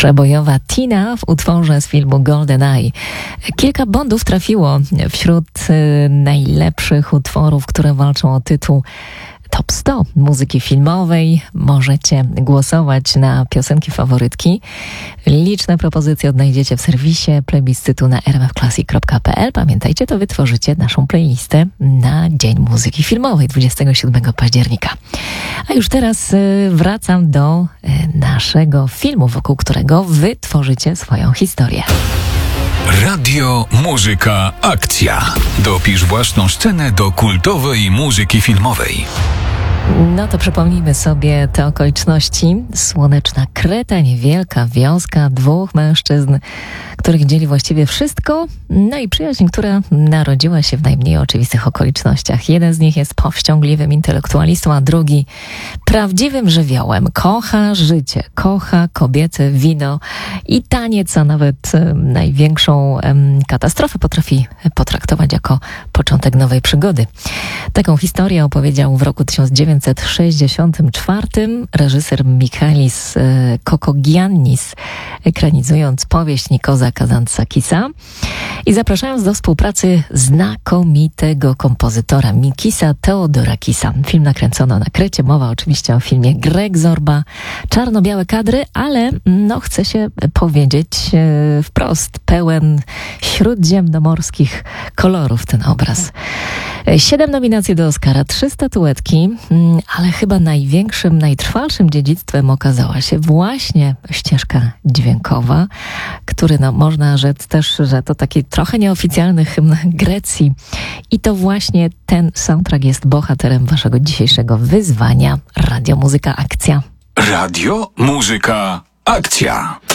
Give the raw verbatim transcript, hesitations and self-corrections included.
Przebojowa Tina w utworze z filmu GoldenEye. Kilka Bondów trafiło wśród y, najlepszych utworów, które walczą o tytuł Top sto muzyki filmowej. Możecie głosować na piosenki faworytki. Liczne propozycje odnajdziecie w serwisie plebiscytu na r m f classic kropka p l. Pamiętajcie, to wytworzycie naszą playlistę na Dzień Muzyki Filmowej dwudziestego siódmego października. A już teraz y, wracam do y, naszego filmu, wokół którego wy tworzycie swoją historię. Radio, muzyka, akcja. Dopisz własną scenę do kultowej muzyki filmowej. No to przypomnijmy sobie te okoliczności. Słoneczna Kreta, niewielka wioska dwóch mężczyzn, których dzieli właściwie wszystko. No i przyjaźń, która narodziła się w najmniej oczywistych okolicznościach. Jeden z nich jest powściągliwym intelektualistą, a drugi prawdziwym żywiołem. Kocha życie, kocha kobiece, wino i taniec, a nawet e, największą e, katastrofę potrafi potraktować jako początek nowej przygody. Taką historię opowiedział w roku tysiąc dziewięćset sześćdziesiątym czwartym reżyser Michalis e, Kokogiannis, ekranizując powieść Nikoza Kazantzakisa i zapraszając do współpracy znakomitego kompozytora Mikisa Theodorakisa. Film nakręcono na Krecie, mowa oczywiście o filmie Greg Zorba. Czarno-białe kadry, ale no chce się powiedzieć e, wprost, pełen śródziemnomorskich kolorów ten obraz. Siedem nominacji do Oscara, trzy statuetki, ale chyba największym, najtrwalszym dziedzictwem okazała się właśnie ścieżka dźwiękowa, który no, można rzec też, że to taki trochę nieoficjalny hymn Grecji. I to właśnie ten soundtrack jest bohaterem waszego dzisiejszego wyzwania Radio Muzyka Akcja. Radio, muzyka, akcja.